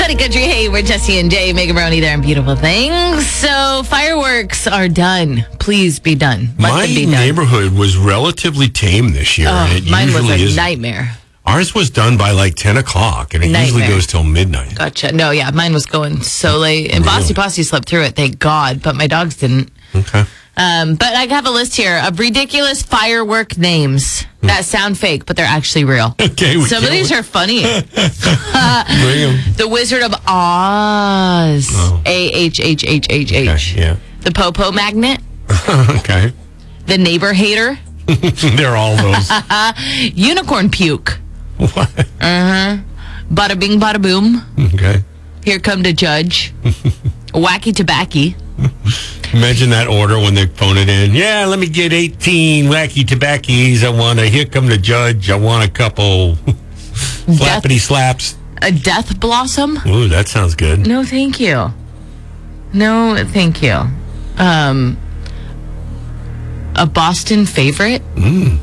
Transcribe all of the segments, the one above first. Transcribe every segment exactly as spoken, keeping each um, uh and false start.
Sunny Country, hey, we're Jesse and Jay, Megan Brownie there and beautiful things. So fireworks are done. Please be done. Let My them be done. neighborhood was relatively tame this year. Oh, and it mine was a usually is. nightmare. Ours was done by like ten o'clock, and it Nightmare. usually goes till midnight. Gotcha. No, yeah, mine was going so late. And Really? Bossy Posse slept through it, thank God, but my dogs didn't. Okay. Um, but I have a list here of ridiculous firework names that sound fake, but they're actually real. Okay. we Some of can't these wait. are funny. Bring 'em. The Wizard of Oz. Oh. A H H H H H. Okay, yeah. The Popo Magnet. Okay. The Neighbor Hater. They're all those. Unicorn Puke. What? Bada Bing Bada Boom. Okay. Here Come the Judge. Wacky Tobacco. Imagine that order when they phone it in. Yeah, let me get eighteen wacky tobackies. I want a, here come the judge. I want a couple flappity slaps. A Death Blossom. Ooh, that sounds good. No, thank you. No, thank you. Um, a Boston Favorite. Mm.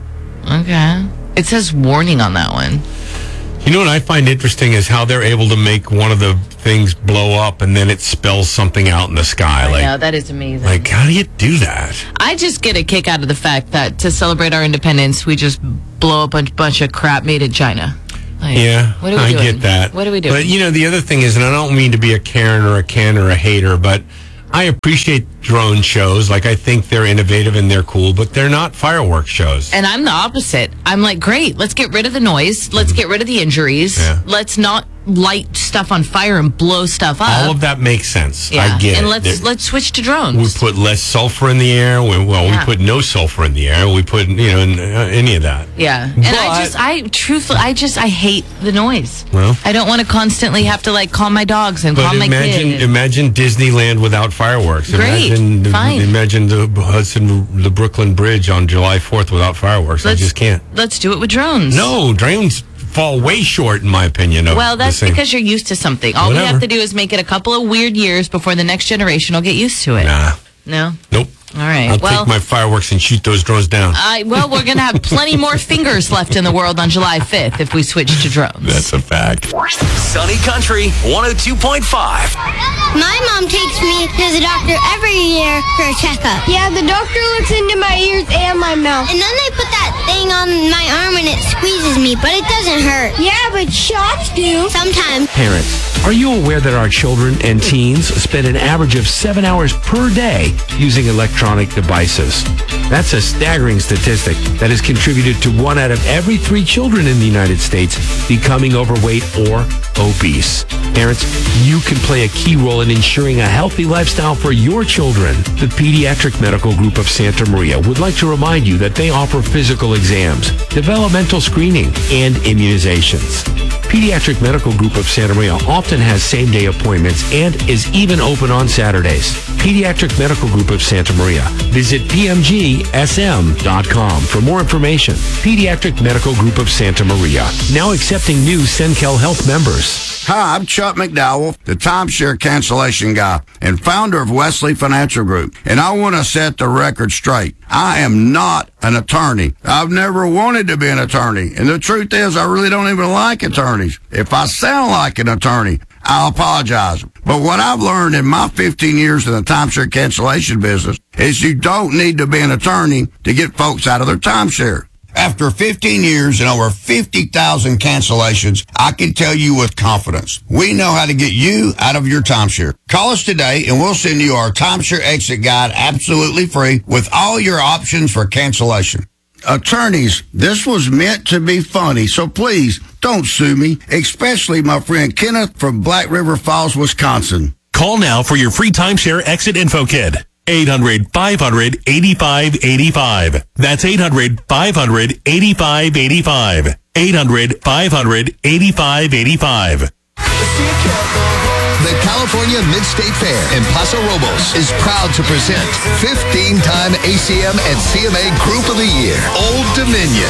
Okay. It says warning on that one. You know what I find interesting is how they're able to make one of the things blow up and then it spells something out in the sky. I like, know, that is amazing. like, how do you do that? I just get a kick out of the fact that to celebrate our independence, we just blow a bunch, bunch of crap made in China. Like, Yeah, what are we I doing? get that. What are we doing? But, you know, the other thing is, and I don't mean to be a Karen or a Ken or a hater, but I appreciate drone shows. Like, I think they're innovative and they're cool, but they're not fireworks shows. And I'm the opposite. I'm like, great, let's get rid of the noise. Let's get rid of the injuries. Yeah. Let's not light stuff on fire and blow stuff up. All of that makes sense. yeah. I get and it. let's There- let's switch to drones. We put less sulfur in the air. We, well, Yeah. we put no sulfur in the air. We put, you know, n- uh, any of that. yeah. And I But- just I truthfully I just I hate the noise. Well. I don't want to constantly have to like calm my dogs and But calm my imagine, kid. imagine Disneyland without fireworks. Great. Imagine, the- Fine. imagine the Hudson, the Brooklyn Bridge on July fourth without fireworks. I just can't. Let's do it with drones. No, drones fall way short, in my opinion. Of Well, that's the same. because you're used to something. All we Whatever. have to do is make it a couple of weird years before the next generation will get used to it. Nah, No? nope. All right. I'll well, take my fireworks and shoot those drones down. I, well, we're going to have plenty more fingers left in the world on July fifth if we switch to drones. That's a fact. Sunny Country one oh two point five. My mom takes me to the doctor every year for a checkup. Yeah, the doctor looks into my ears and my mouth. And then they put that thing on my arm and it squeezes me, but it doesn't hurt. Yeah, but shots do. Sometimes. Parents, are you aware that our children and teens spend an average of seven hours per day using electronic devices? That's a staggering statistic that has contributed to one out of every three children in the United States becoming overweight or obese. Parents, you can play a key role in ensuring a healthy lifestyle for your children. The Pediatric Medical Group of Santa Maria would like to remind you that they offer physical exams, developmental screening, and immunizations. Pediatric Medical Group of Santa Maria often has same-day appointments and is even open on Saturdays. Pediatric Medical Group of Santa Maria. Visit p m g s m dot com for more information. Pediatric Medical Group of Santa Maria. Now accepting new Senkel Health members. Hi, I'm Chuck McDowell, the timeshare cancellation guy and founder of Wesley Financial Group. And I want to set the record straight. I am not an attorney. I've never wanted to be an attorney. And the truth is, I really don't even like attorneys. If I sound like an attorney, I'll apologize. But what I've learned in my fifteen years in the timeshare cancellation business is you don't need to be an attorney to get folks out of their timeshare. After fifteen years and over fifty thousand cancellations, I can tell you with confidence, we know how to get you out of your timeshare. Call us today and we'll send you our timeshare exit guide absolutely free with all your options for cancellation. Attorneys, this was meant to be funny, so please don't sue me, especially my friend Kenneth from Black River Falls, Wisconsin. Call now for your free timeshare exit info kit. eight hundred, five hundred, eighty-five eighty-five. That's eight hundred, five hundred, eighty-five eighty-five. eight hundred, five hundred, eighty-five eighty-five. The California Mid-State Fair in Paso Robles is proud to present fifteen-time A C M and C M A Group of the Year, Old Dominion.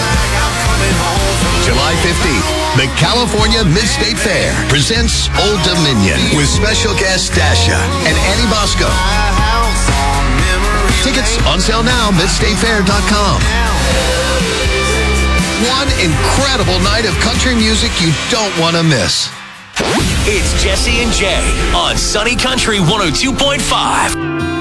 July fifteenth, the California Mid-State Fair presents Old Dominion with special guest Dasha and Annie Bosco. Tickets on sale now, mid state fair dot com. One incredible night of country music you don't want to miss. It's Jesse and Jay on Sunny Country one oh two point five.